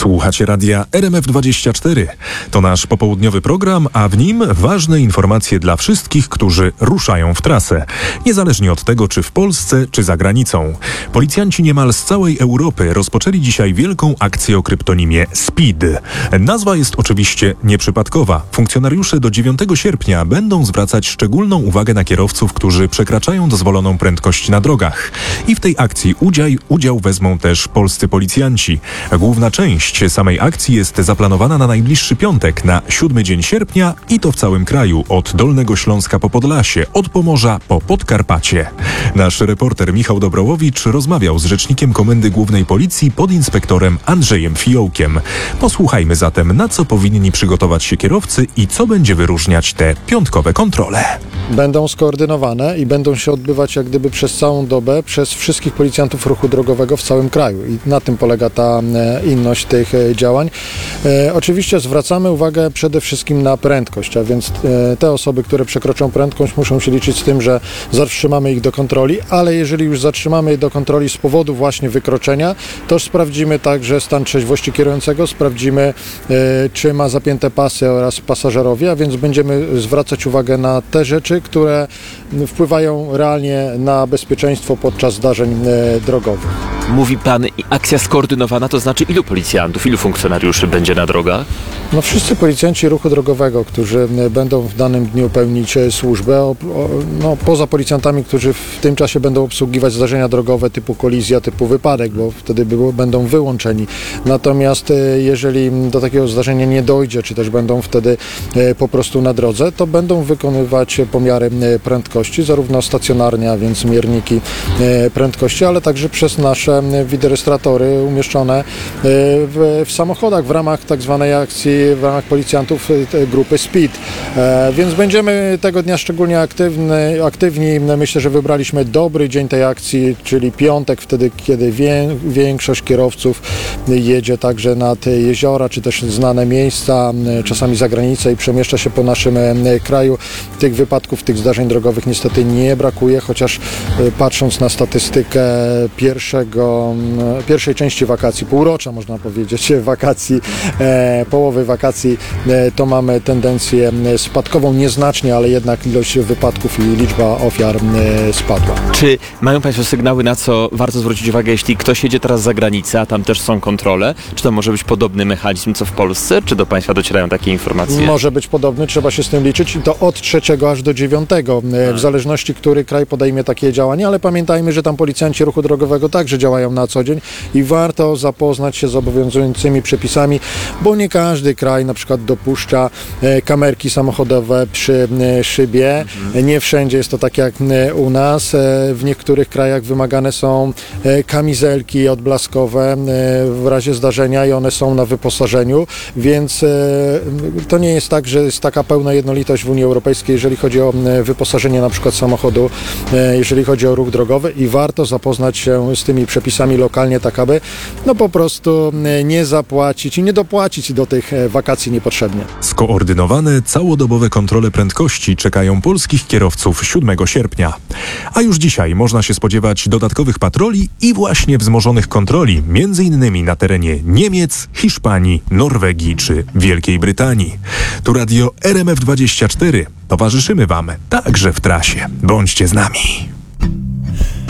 Słuchacie radia RMF24. To nasz popołudniowy program, a w nim ważne informacje dla wszystkich, którzy ruszają w trasę. Niezależnie od tego, czy w Polsce, czy za granicą. Policjanci niemal z całej Europy rozpoczęli dzisiaj wielką akcję o kryptonimie SPEED. Nazwa jest oczywiście nieprzypadkowa. Funkcjonariusze do 9 sierpnia będą zwracać szczególną uwagę na kierowców, którzy przekraczają dozwoloną prędkość na drogach. I w tej akcji udział wezmą też polscy policjanci. Główna część samej akcji jest zaplanowana na najbliższy piątek, na 7 dzień sierpnia i to w całym kraju, od Dolnego Śląska po Podlasie, od Pomorza po Podkarpacie. Nasz reporter Michał Dobrołowicz rozmawiał z rzecznikiem Komendy Głównej Policji, podinspektorem Andrzejem Fiołkiem. Posłuchajmy zatem, na co powinni przygotować się kierowcy i co będzie wyróżniać te piątkowe kontrole. Będą skoordynowane i będą się odbywać jak gdyby przez całą dobę przez wszystkich policjantów ruchu drogowego w całym kraju i na tym polega ta inność tych działań. Oczywiście zwracamy uwagę przede wszystkim na prędkość, a więc te osoby, które przekroczą prędkość, muszą się liczyć z tym, że zatrzymamy ich do kontroli, ale jeżeli już zatrzymamy je do kontroli z powodu właśnie wykroczenia, to sprawdzimy także stan trzeźwości kierującego, sprawdzimy czy ma zapięte pasy oraz pasażerowie, a więc będziemy zwracać uwagę na te rzeczy, które wpływają realnie na bezpieczeństwo podczas zdarzeń drogowych. Mówi pan, akcja skoordynowana, to znaczy ilu policjantów, ilu funkcjonariuszy będzie na drogach? No wszyscy policjanci ruchu drogowego, którzy będą w danym dniu pełnić służbę, poza policjantami, którzy w tym czasie będą obsługiwać zdarzenia drogowe typu kolizja, typu wypadek, bo wtedy będą wyłączeni. Natomiast jeżeli do takiego zdarzenia nie dojdzie, czy też będą wtedy po prostu na drodze, to będą wykonywać pomiary prędkości, zarówno stacjonarnie, a więc mierniki prędkości, ale także przez nasze widerejestratory umieszczone w samochodach w ramach tak zwanej akcji, w ramach policjantów grupy SPEED. Więc będziemy tego dnia szczególnie aktywni. Myślę, że wybraliśmy dobry dzień tej akcji, czyli piątek, wtedy kiedy większość kierowców jedzie także nad jeziora, czy też znane miejsca, czasami za granicę i przemieszcza się po naszym kraju. Tych wypadków, tych zdarzeń drogowych niestety nie brakuje, chociaż patrząc na statystykę pierwszej części wakacji, półrocza można powiedzieć, połowy wakacji, to mamy tendencję spadkową, nieznacznie, ale jednak ilość wypadków i liczba ofiar spadła. Czy mają państwo sygnały, na co warto zwrócić uwagę, jeśli ktoś jedzie teraz za granicę, a tam też są kontrole? Czy to może być podobny mechanizm, co w Polsce? Czy do państwa docierają takie informacje? Może być podobny, trzeba się z tym liczyć i to od 3 aż do 9, w zależności, który kraj podejmie takie działania, ale pamiętajmy, że tam policjanci ruchu drogowego także działają na co dzień i warto zapoznać się z obowiązującymi przepisami, bo nie każdy kraj na przykład dopuszcza kamerki samochodowe przy szybie. Nie wszędzie jest to tak jak u nas. W niektórych krajach wymagane są kamizelki odblaskowe w razie zdarzenia i one są na wyposażeniu, więc to nie jest tak, że jest taka pełna jednolitość w Unii Europejskiej, jeżeli chodzi o wyposażenie na przykład samochodu, jeżeli chodzi o ruch drogowy i warto zapoznać się z tymi przepisami lokalnie, tak aby po prostu nie zapłacić i nie dopłacić do tych wakacji niepotrzebnie. Skoordynowane całodobowe kontrole prędkości czekają polskich kierowców 7 sierpnia. A już dzisiaj można się spodziewać dodatkowych patroli i właśnie wzmożonych kontroli, m.in. na terenie Niemiec, Hiszpanii, Norwegii czy Wielkiej Brytanii. Tu radio RMF24. Towarzyszymy Wam także w trasie. Bądźcie z nami.